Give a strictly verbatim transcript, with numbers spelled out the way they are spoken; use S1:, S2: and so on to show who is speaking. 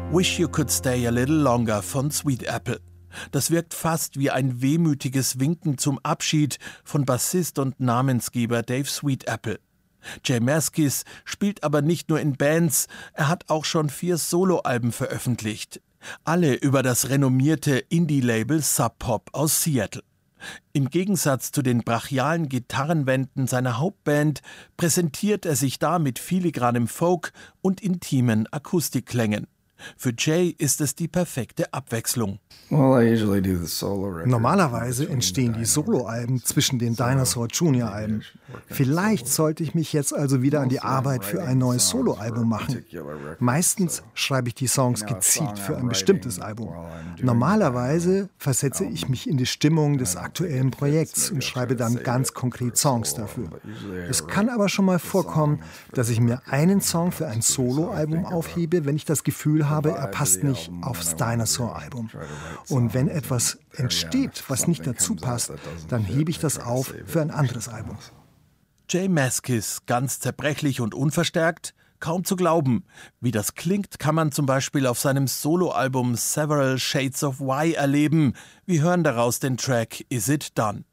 S1: Wish You Could Stay a Little Longer von Sweet Apple. Das wirkt fast wie ein wehmütiges Winken zum Abschied von Bassist und Namensgeber Dave Sweet Apple. J Mascis spielt aber nicht nur in Bands, er hat auch schon vier Soloalben veröffentlicht. Alle über das renommierte Indie-Label Sub Pop aus Seattle. Im Gegensatz zu den brachialen Gitarrenwänden seiner Hauptband präsentiert er sich da mit filigranem Folk und intimen Akustikklängen. Für Jay ist es die perfekte Abwechslung.
S2: Normalerweise entstehen die Soloalben zwischen den Dinosaur Junior Alben. Vielleicht sollte ich mich jetzt also wieder an die Arbeit für ein neues Soloalbum machen. Meistens schreibe ich die Songs gezielt für ein bestimmtes Album. Normalerweise versetze ich mich in die Stimmung des aktuellen Projekts und schreibe dann ganz konkret Songs dafür. Es kann aber schon mal vorkommen, dass ich mir einen Song für ein Soloalbum aufhebe, wenn ich das Gefühl habe, habe, er passt nicht aufs Dinosaur-Album. Und wenn etwas entsteht, was nicht dazu passt, dann hebe ich das auf für ein anderes Album.
S1: J Mascis, ganz zerbrechlich und unverstärkt? Kaum zu glauben. Wie das klingt, kann man zum Beispiel auf seinem Soloalbum Several Shades of Why erleben. Wir hören daraus den Track Is It Done?